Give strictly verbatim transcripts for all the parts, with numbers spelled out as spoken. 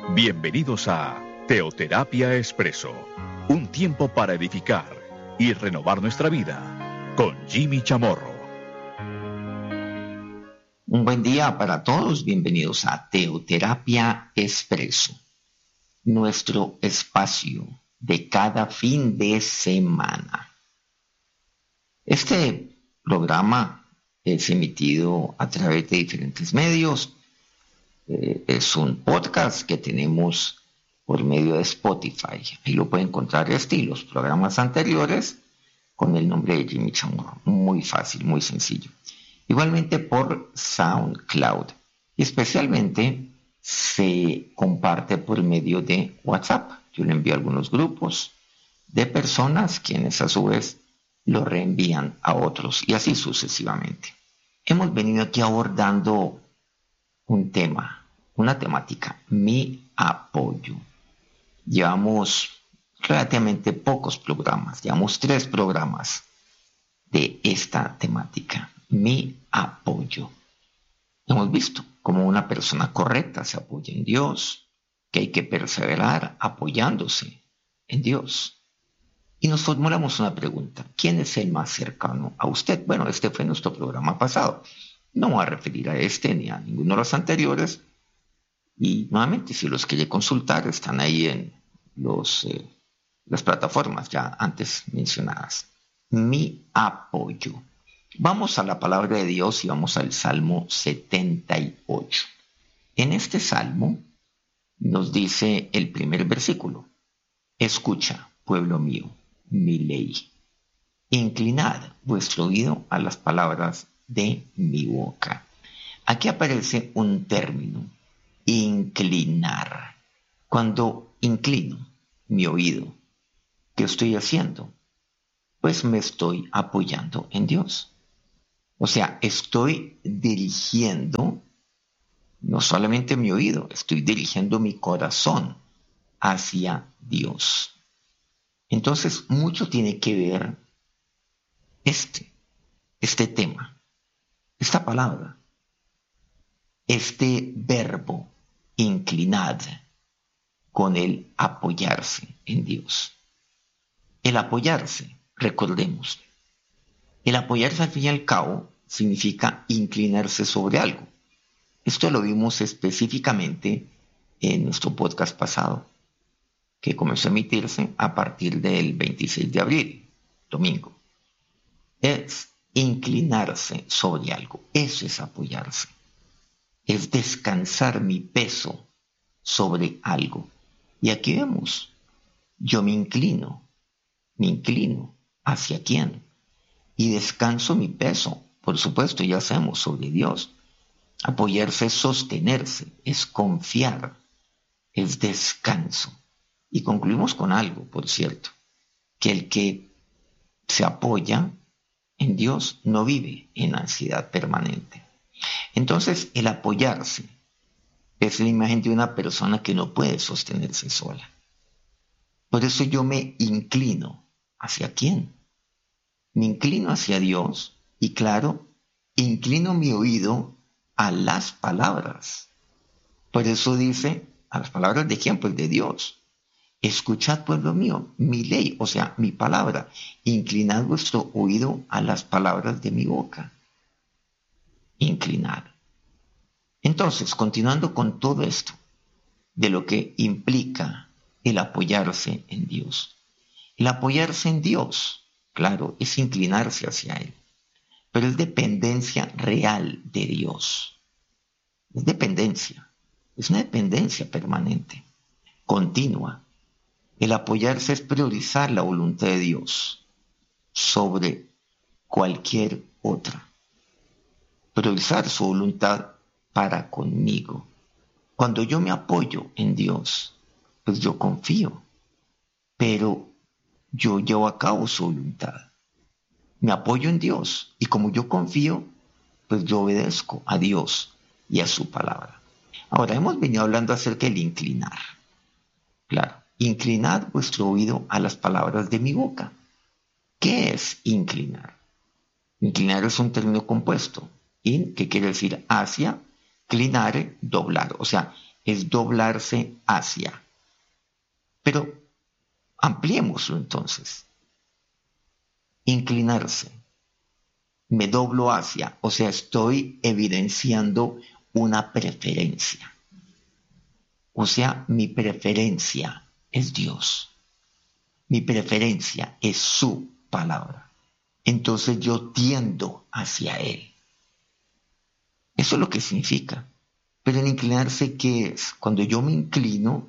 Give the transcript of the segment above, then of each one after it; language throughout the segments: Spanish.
Bienvenidos a Teoterapia Expreso, un tiempo para edificar y renovar nuestra vida con Jimmy Chamorro. Un buen día para todos, bienvenidos a Teoterapia Expreso, nuestro espacio de cada fin de semana. Este programa es emitido a través de diferentes medios. Eh, es un podcast que tenemos por medio de Spotify. Ahí lo pueden encontrar este y los programas anteriores con el nombre de Jimmy Chamorro. Muy fácil, muy sencillo. Igualmente por SoundCloud. Y especialmente se comparte por medio de WhatsApp. Yo le envío a algunos grupos de personas quienes a su vez lo reenvían a otros y así sucesivamente. Hemos venido aquí abordando un tema, una temática, mi apoyo. Llevamos relativamente pocos programas, llevamos tres programas de esta temática, mi apoyo. Hemos visto cómo una persona correcta se apoya en Dios, que hay que perseverar apoyándose en Dios. Y nos formulamos una pregunta, ¿quién es el más cercano a usted? Bueno, este fue nuestro programa pasado. No me voy a referir a este ni a ninguno de los anteriores. Y nuevamente, si los quiere consultar, están ahí en los, eh, las plataformas ya antes mencionadas. Mi apoyo. Vamos a la palabra de Dios y vamos al Salmo setenta y ocho. En este Salmo nos dice el primer versículo. Escucha, pueblo mío, mi ley. Inclinad vuestro oído a las palabras de mi boca. Aquí aparece un término, inclinar. Cuando inclino mi oído, ¿qué estoy haciendo? Pues me estoy apoyando en Dios. O sea, estoy dirigiendo no solamente mi oído, estoy dirigiendo mi corazón hacia Dios. Entonces, mucho tiene que ver este, este tema, esta palabra, este verbo, inclinad, con el apoyarse en Dios. El apoyarse, recordemos, el apoyarse al fin y al cabo significa inclinarse sobre algo. Esto lo vimos específicamente en nuestro podcast pasado, que comenzó a emitirse a partir del veintiséis de abril, domingo. Es inclinarse sobre algo, eso es apoyarse. Es descansar mi peso sobre algo. Y aquí vemos, yo me inclino, me inclino hacia quién. Y descanso mi peso, por supuesto, ya sabemos, sobre Dios. Apoyarse es sostenerse, es confiar, es descanso. Y concluimos con algo, por cierto, que el que se apoya en Dios no vive en ansiedad permanente. Entonces, el apoyarse es la imagen de una persona que no puede sostenerse sola. Por eso yo me inclino. ¿Hacia quién? Me inclino hacia Dios y, claro, inclino mi oído a las palabras. Por eso dice, a las palabras de quién? Pues de Dios. Escuchad, pueblo mío, mi ley, o sea, mi palabra. Inclinad vuestro oído a las palabras de mi boca. Inclinad. Entonces, continuando con todo esto, de lo que implica el apoyarse en Dios. El apoyarse en Dios, claro, es inclinarse hacia Él, pero es dependencia real de Dios. Es dependencia, es una dependencia permanente, continua. El apoyarse es priorizar la voluntad de Dios sobre cualquier otra. Priorizar su voluntad para conmigo. Cuando yo me apoyo en Dios, pues yo confío, pero yo llevo a cabo su voluntad. Me apoyo en Dios y como yo confío, pues yo obedezco a Dios y a su palabra. Ahora, hemos venido hablando acerca del inclinar. Claro, inclinad vuestro oído a las palabras de mi boca. ¿Qué es inclinar? Inclinar es un término compuesto. In, que quiere decir hacia, clinare, doblar. O sea, es doblarse hacia. Pero ampliémoslo entonces. Inclinarse. Me doblo hacia, o sea, estoy evidenciando una preferencia. O sea, mi preferencia es Dios. Mi preferencia es su palabra. Entonces yo tiendo hacia Él. Eso es lo que significa. Pero el inclinarse, ¿qué es? Cuando yo me inclino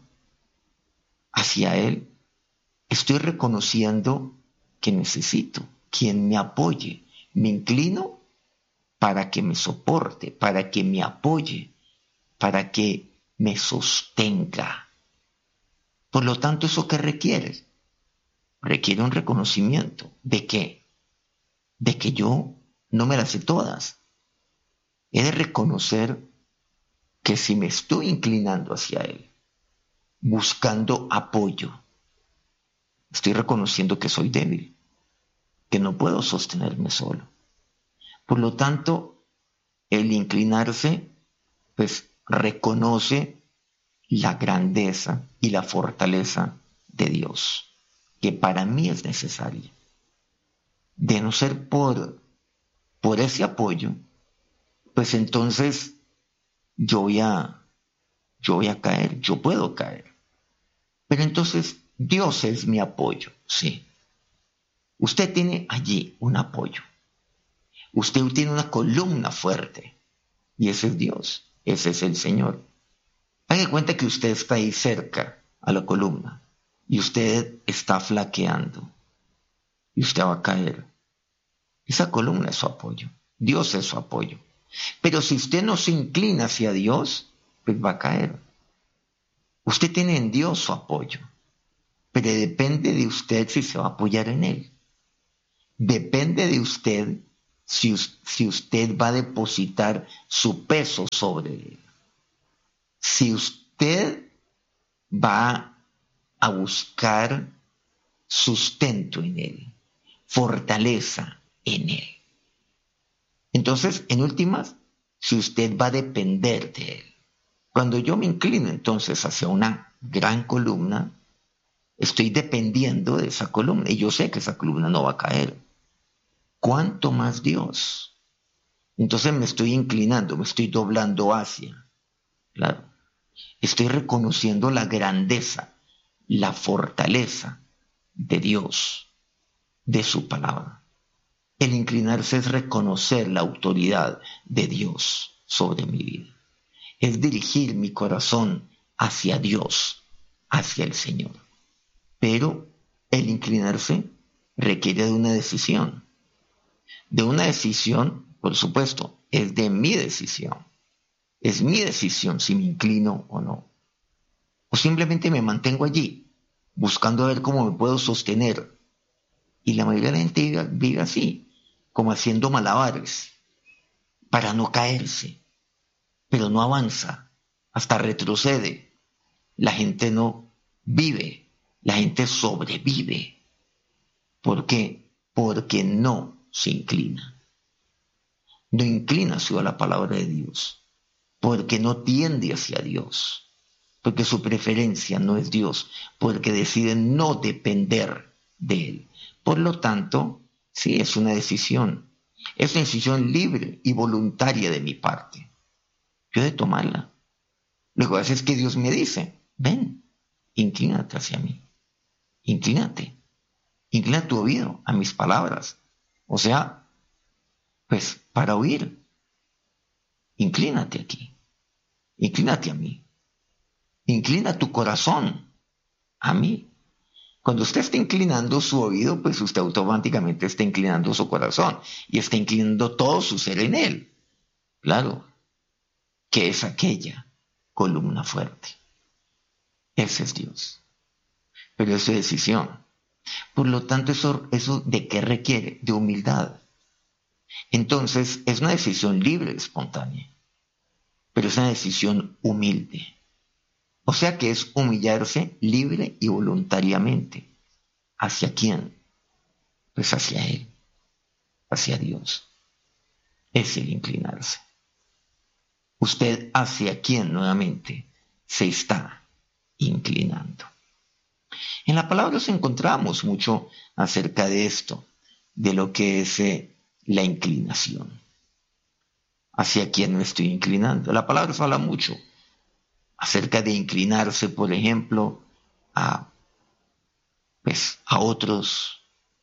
hacia Él, estoy reconociendo que necesito quien me apoye. Me inclino para que me soporte, para que me apoye, para que me sostenga. Por lo tanto, ¿eso qué requiere? Requiere un reconocimiento. ¿De qué? De que yo no me las sé todas. He de reconocer que si me estoy inclinando hacia Él, buscando apoyo, estoy reconociendo que soy débil, que no puedo sostenerme solo. Por lo tanto, el inclinarse, pues reconoce la grandeza y la fortaleza de Dios, que para mí es necesaria. De no ser por, por ese apoyo, pues entonces yo voy a, yo voy a caer, yo puedo caer. Pero entonces Dios es mi apoyo, sí. Usted tiene allí un apoyo. Usted tiene una columna fuerte. Y ese es Dios, ese es el Señor. Haga cuenta que usted está ahí cerca a la columna y usted está flaqueando y usted va a caer. Esa columna es su apoyo. Dios es su apoyo. Pero si usted no se inclina hacia Dios, pues va a caer. Usted tiene en Dios su apoyo, pero depende de usted si se va a apoyar en Él. Depende de usted si, si usted va a depositar su peso sobre Él. Si usted va a buscar sustento en Él, fortaleza en Él. Entonces, en últimas, si usted va a depender de Él. Cuando yo me inclino entonces hacia una gran columna, estoy dependiendo de esa columna y yo sé que esa columna no va a caer. ¿Cuánto más Dios? Entonces me estoy inclinando, me estoy doblando hacia. Claro. Estoy reconociendo la grandeza, la fortaleza de Dios, de su palabra. El inclinarse es reconocer la autoridad de Dios sobre mi vida. Es dirigir mi corazón hacia Dios, hacia el Señor. Pero el inclinarse requiere de una decisión. De una decisión, por supuesto, es de mi decisión. Es mi decisión si me inclino o no. O simplemente me mantengo allí, buscando a ver cómo me puedo sostener. Y la mayoría de la gente vive, vive así, como haciendo malabares, para no caerse. Pero no avanza, hasta retrocede. La gente no vive, la gente sobrevive. ¿Por qué? Porque no se inclina. No inclina hacia la palabra de Dios, porque no tiende hacia Dios, porque su preferencia no es Dios, porque decide no depender de Él. Por lo tanto, sí, es una decisión, es una decisión libre y voluntaria de mi parte. Yo he de tomarla. Lo que pasa es que Dios me dice, ven, inclínate hacia mí, inclínate, inclina tu oído a mis palabras. O sea, pues para oír, inclínate aquí, inclínate a mí, inclina tu corazón a mí. Cuando usted está inclinando su oído, pues usted automáticamente está inclinando su corazón y está inclinando todo su ser en él. Claro, que es aquella columna fuerte. Ese es Dios. Pero es su decisión. Por lo tanto, eso, eso ¿de qué requiere? De humildad. Entonces, es una decisión libre, espontánea, pero es una decisión humilde. O sea que es humillarse libre y voluntariamente. ¿Hacia quién? Pues hacia Él, hacia Dios. Es el inclinarse. ¿Usted hacia quién nuevamente se está inclinando. En la palabra nos encontramos mucho acerca de esto, de lo que es eh, la inclinación. ¿Hacia quién me estoy inclinando? La palabra nos habla mucho acerca de inclinarse, por ejemplo, a, pues, a otros,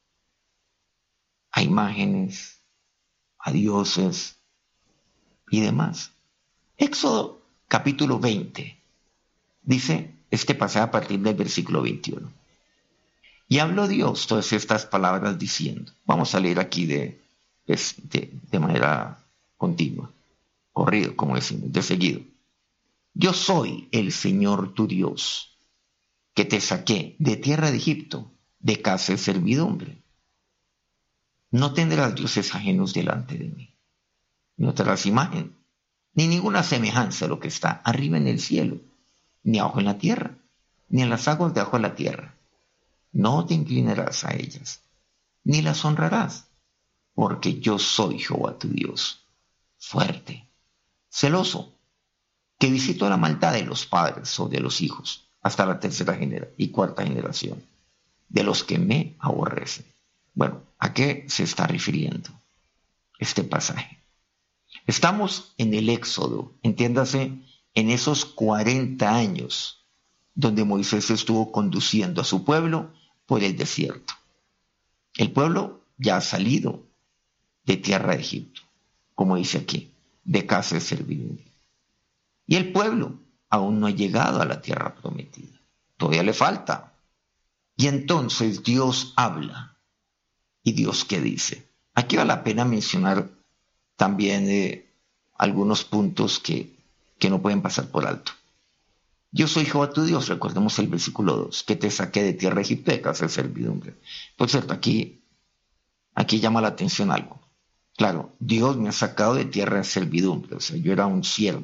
a imágenes, a dioses y demás. Éxodo capítulo veinte dice este pasaje a partir del versículo veintiuno. Y habló Dios todas estas palabras diciendo, vamos a leer aquí de, de, de manera continua, corrido, como decimos, de seguido. Yo soy el Señor tu Dios, que te saqué de tierra de Egipto, de casa de servidumbre. No tendrás dioses ajenos delante de mí. No tendrás imagen, ni ninguna semejanza a lo que está arriba en el cielo, ni abajo en la tierra, ni en las aguas de abajo de la tierra. No te inclinarás a ellas, ni las honrarás, porque yo soy Jehová tu Dios, fuerte, celoso, que visito la maldad de los padres o de los hijos, hasta la tercera genera y cuarta generación, de los que me aborrecen. Bueno, ¿a qué se está refiriendo este pasaje? Estamos en el Éxodo, entiéndase, en esos cuarenta años donde Moisés estuvo conduciendo a su pueblo por el desierto. El pueblo ya ha salido de tierra de Egipto, como dice aquí, de casa de servidumbre. Y el pueblo aún no ha llegado a la tierra prometida. Todavía le falta. Y entonces Dios habla. ¿Y Dios qué dice? Aquí vale la pena mencionar también eh, algunos puntos que, que no pueden pasar por alto. Yo soy Jehová tu Dios, recordemos el versículo dos, que te saqué de tierra de Egipto, de casa de servidumbre. Por cierto, aquí, aquí llama la atención algo. Claro, Dios me ha sacado de tierra de servidumbre, o sea, yo era un siervo.